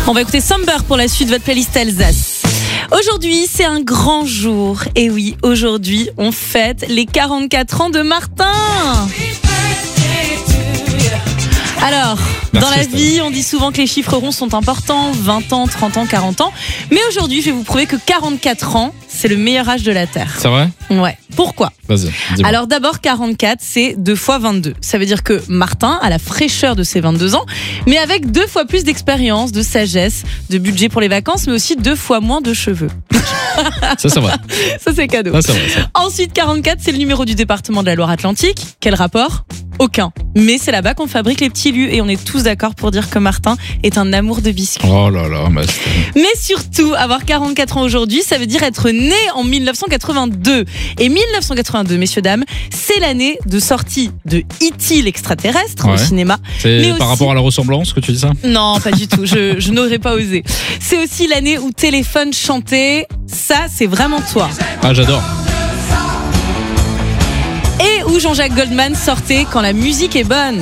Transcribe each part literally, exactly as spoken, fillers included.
On va écouter Somber pour la suite de votre playlist Alsace. Aujourd'hui, c'est un grand jour. Et oui, aujourd'hui, on fête les quarante-quatre ans de Martin. Alors, Merci, dans la Estelle. vie, on dit souvent que les chiffres ronds sont importants, vingt ans, trente ans, quarante ans. Mais aujourd'hui, je vais vous prouver que quarante-quatre ans, c'est le meilleur âge de la Terre. C'est vrai ? Ouais. Pourquoi ? Vas-y, dis-moi. Alors d'abord, quarante-quatre, c'est deux fois vingt-deux. Ça veut dire que Martin a la fraîcheur de ses vingt-deux ans, mais avec deux fois plus d'expérience, de sagesse, de budget pour les vacances, mais aussi deux fois moins de cheveux. Ça, c'est vrai. Ça, c'est cadeau. Ça, c'est vrai. ça. Ensuite, quarante-quatre, c'est le numéro du département de la Loire-Atlantique. Quel rapport ? Aucun. Mais c'est là-bas qu'on fabrique les petits lus et on est tous d'accord pour dire que Martin est un amour de biscuits. Oh là là, bah, c'est- Mais surtout, avoir quarante-quatre ans aujourd'hui, ça veut dire être né en mille neuf cent quatre-vingt-deux. Et mille neuf cent quatre-vingt-deux, messieurs, dames, c'est l'année de sortie de E T l'extraterrestre au Ouais. cinéma. c'est Mais par aussi- rapport à la ressemblance que tu dis ça ? Non, pas du tout, je, je n'aurais pas osé. C'est aussi l'année où Téléphone chantait « Ça, c'est vraiment toi Ah, j'adore. » et où Jean-Jacques Goldman sortait « Quand la musique est bonne ».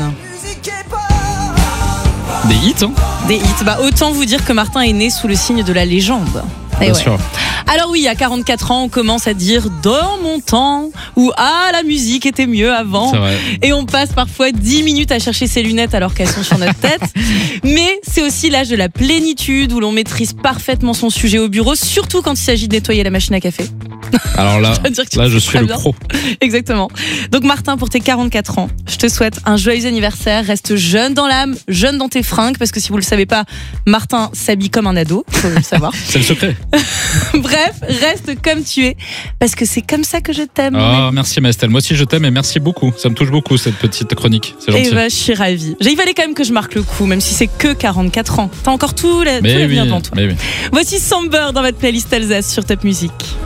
Des hits, hein ? Des hits. Bah, autant vous dire que Martin est né sous le signe de la légende. Eh Bien ouais. sûr. Alors oui, à quarante-quatre ans, on commence à dire « dans mon temps » ou « ah, la musique était mieux avant ». C'est vrai. Et on passe parfois dix minutes à chercher ses lunettes alors qu'elles sont sur notre tête. Mais c'est aussi l'âge de la plénitude où l'on maîtrise parfaitement son sujet au bureau, surtout quand il s'agit de nettoyer la machine à café. Alors là, dois dire que tu là le je fais suis très le bien. pro. Exactement. Donc Martin, pour tes quarante-quatre ans, je te souhaite un joyeux anniversaire. Reste jeune dans l'âme, jeune dans tes fringues, parce que si vous le savez pas, Martin s'habille comme un ado, faut le savoir. C'est le secret. Bref, reste comme tu es, parce que c'est comme ça que je t'aime. mon Ah, ami. merci Maëstel. Moi aussi, je t'aime et merci beaucoup. Ça me touche beaucoup, cette petite chronique. C'est Et gentil. bah, je suis ravie. Il fallait quand même que je marque le coup, même si c'est que quarante-quatre ans. T'as encore tout la- tout mais l'avenir oui, devant toi. mais oui. Voici Somber dans votre playlist Alsace sur Top Music.